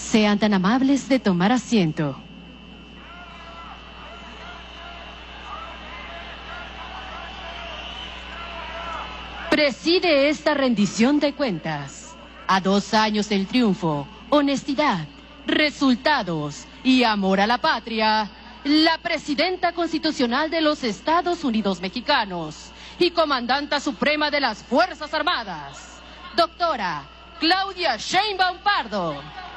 Sean tan amables de tomar asiento. Preside esta rendición de cuentas. A 2 años del triunfo, honestidad, resultados y amor a la patria, la Presidenta Constitucional de los Estados Unidos Mexicanos y Comandanta Suprema de las Fuerzas Armadas, doctora Claudia Sheinbaum Pardo.